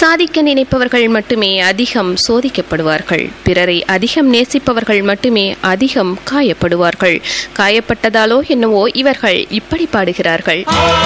சாதிக்க நினைப்பவர்கள் மட்டுமே அதிகம் சோதிக்கப்படுவார்கள். பிறரை அதிகம் நேசிப்பவர்கள் மட்டுமே அதிகம் காயப்படுவார்கள். காயப்பட்டதாலோ என்னவோ இவர்கள் இப்படி பாடுகிறார்கள்.